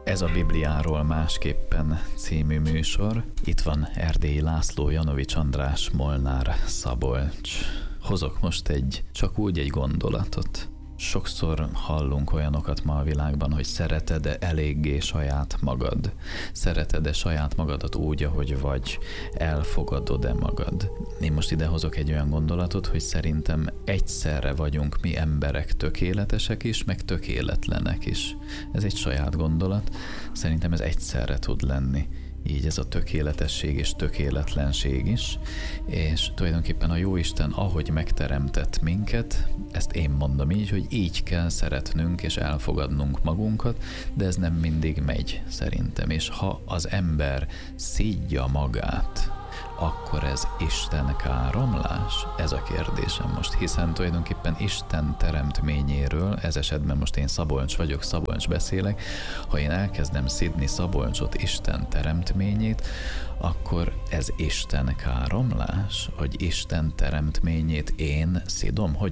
Ez a Bibliáról másképpen című műsor. Itt van Erdélyi László, Janovics András, Molnár Szabolcs. Hozok most csak úgy egy gondolatot. Sokszor hallunk olyanokat ma a világban, hogy szereted-e eléggé saját magad? Szereted-e saját magadat úgy, ahogy vagy? Elfogadod-e magad? Én most ide hozok egy olyan gondolatot, hogy szerintem egyszerre vagyunk mi emberek tökéletesek is, meg tökéletlenek is. Ez egy saját gondolat, szerintem ez egyszerre tud lenni. Így ez a tökéletesség és tökéletlenség is, és tulajdonképpen a Jóisten, ahogy megteremtett minket, ezt én mondom így, hogy így kell szeretnünk és elfogadnunk magunkat, de ez nem mindig megy szerintem, és ha az ember szidja magát, akkor ez Isten káromlás? Ez a kérdésem most, hiszen tulajdonképpen Isten teremtményéről, ez esetben most én Szabolcs vagyok, Szabolcs beszélek, ha én elkezdem szidni Szabolcsot, Isten teremtményét, akkor ez Isten káromlás? Hogy Isten teremtményét én szidom? Hogy